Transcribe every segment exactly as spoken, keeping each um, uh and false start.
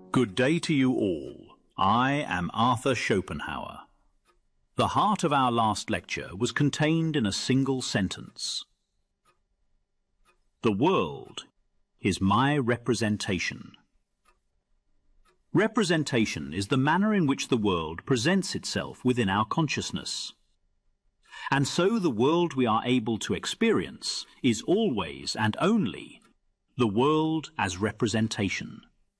Good day to you all. I am Arthur Schopenhauer. The heart of our last lecture was contained in a single sentence. The world is my representation. Representation is the manner in which the world presents itself within our consciousness. And so the world we are able to experience is always and only the world as representation.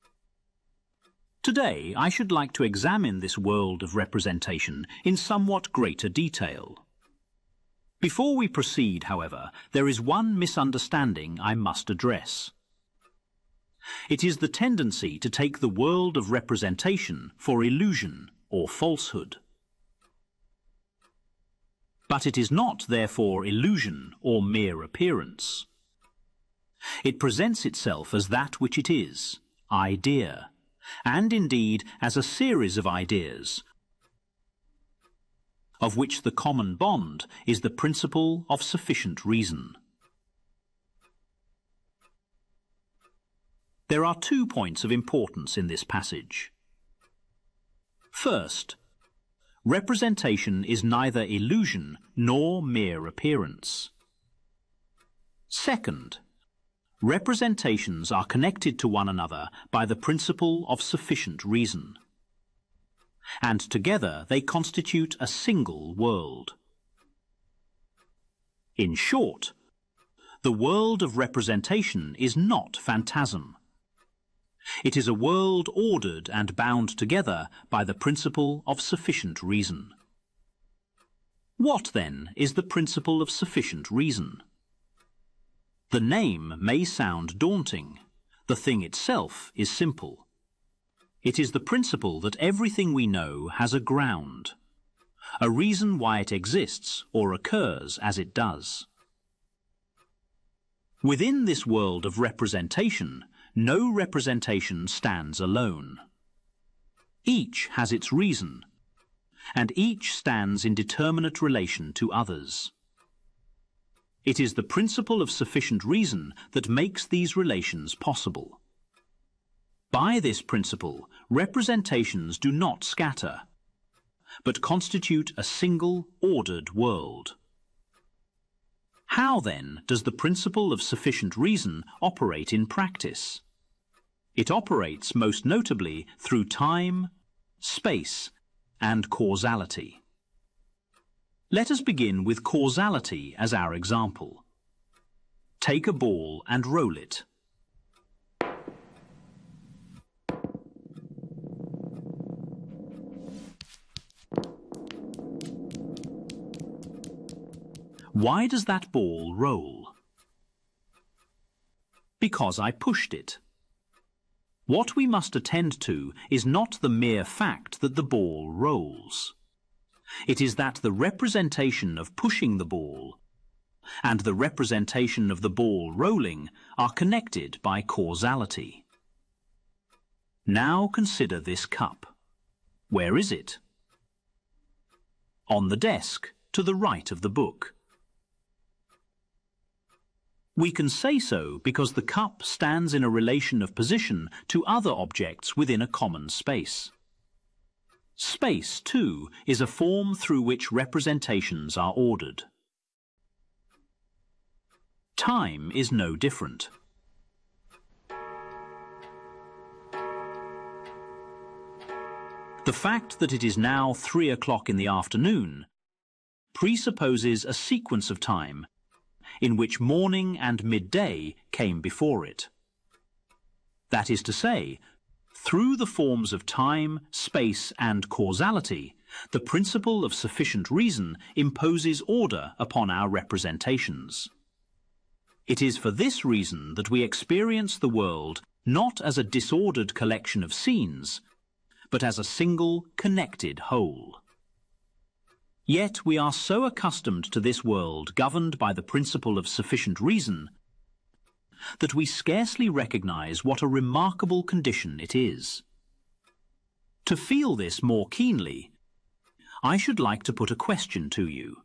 Today, I should like to examine this world of representation in somewhat greater detail. Before we proceed, however, there is one misunderstanding I must address. It is the tendency to take the world of representation for illusion or falsehood. But it is not, therefore, illusion or mere appearance. It presents itself as that which it is, idea, and indeed as a series of ideas, of which the common bond is the principle of sufficient reason. There are two points of importance in this passage. First, representation is neither illusion nor mere appearance. Second, representations are connected to one another by the principle of sufficient reason, and together they constitute a single world. In short, the world of representation is not phantasm. It is a world ordered and bound together by the principle of sufficient reason. What, then, is the principle of sufficient reason? The name may sound daunting. The thing itself is simple. It is the principle that everything we know has a ground, a reason why it exists or occurs as it does. Within this world of representation, no representation stands alone. Each has its reason, and each stands in determinate relation to others. It is the principle of sufficient reason that makes these relations possible. By this principle, representations do not scatter, but constitute a single, ordered world. How, then, does the principle of sufficient reason operate in practice? It operates most notably through time, space, and causality. Let us begin with causality as our example. Take a ball and roll it. Why does that ball roll? Because I pushed it. What we must attend to is not the mere fact that the ball rolls. It is that the representation of pushing the ball and the representation of the ball rolling are connected by causality. Now consider this cup. Where is it? On the desk, to the right of the book. We can say so because the cup stands in a relation of position to other objects within a common space. Space, too, is a form through which representations are ordered. Time is no different. The fact that it is now three o'clock in the afternoon presupposes a sequence of time in which morning and midday came before it. That is to say, through the forms of time, space, and causality, the principle of sufficient reason imposes order upon our representations. It is for this reason that we experience the world not as a disordered collection of scenes, but as a single, connected whole. Yet we are so accustomed to this world governed by the principle of sufficient reason that we scarcely recognize what a remarkable condition it is. To feel this more keenly, I should like to put a question to you.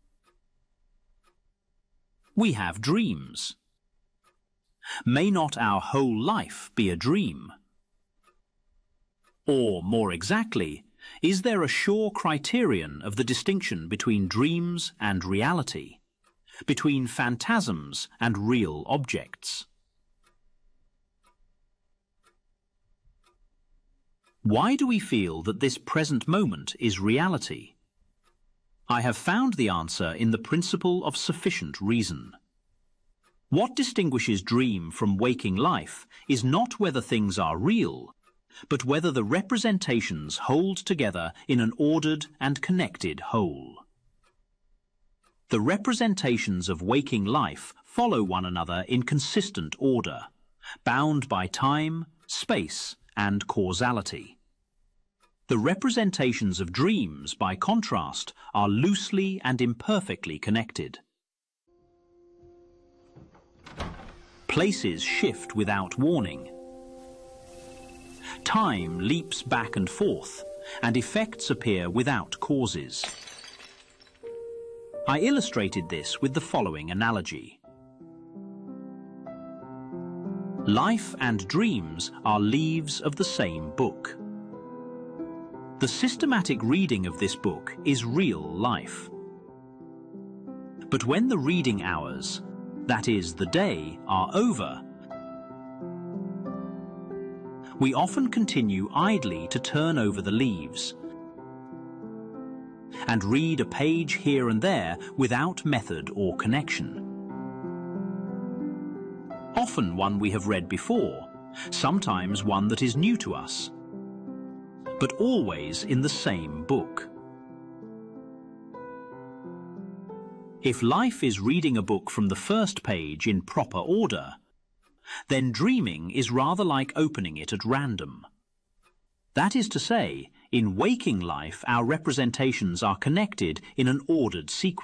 We have dreams. May not our whole life be a dream? Or, more exactly, is there a sure criterion of the distinction between dreams and reality, between phantasms and real objects? Why do we feel that this present moment is reality? I have found the answer in the principle of sufficient reason. What distinguishes dream from waking life is not whether things are real, but whether the representations hold together in an ordered and connected whole. The representations of waking life follow one another in consistent order, bound by time, space, and causality. The representations of dreams, by contrast, are loosely and imperfectly connected. Places shift without warning. Time leaps back and forth, and effects appear without causes. I illustrated this with the following analogy. Life and dreams are leaves of the same book. The systematic reading of this book is real life. But when the reading hours, that is, the day, are over, we often continue idly to turn over the leaves and read a page here and there without method or connection. Often one we have read before, sometimes one that is new to us, but always in the same book. If life is reading a book from the first page in proper order, then dreaming is rather like opening it at random. That is to say, in waking life our representations are connected in an ordered sequence.